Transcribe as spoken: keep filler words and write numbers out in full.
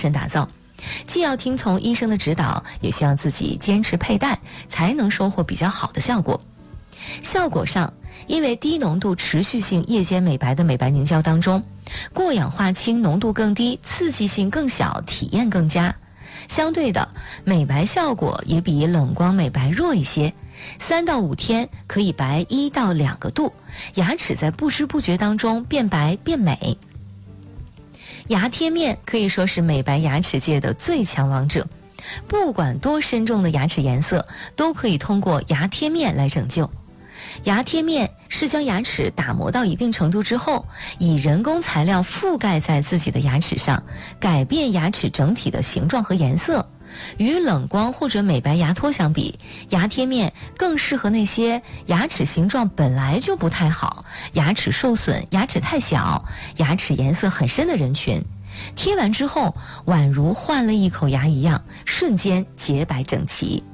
身打造。既要听从医生的指导，也需要自己坚持佩戴，才能收获比较好的效果。效果上，因为低浓度持续性夜间美白的美白凝胶当中，过氧化氢浓度更低，刺激性更小，体验更佳。相对的，美白效果也比冷光美白弱一些，三到五天可以白一到两个度，牙齿在不知不觉当中变白变美。牙贴面可以说是美白牙齿界的最强王者，不管多深重的牙齿颜色，都可以通过牙贴面来拯救。牙贴面是将牙齿打磨到一定程度之后，以人工材料覆盖在自己的牙齿上，改变牙齿整体的形状和颜色。与冷光或者美白牙托相比，牙贴面更适合那些牙齿形状本来就不太好、牙齿受损、牙齿太小、牙齿颜色很深的人群。贴完之后，宛如换了一口牙一样，瞬间洁白整齐。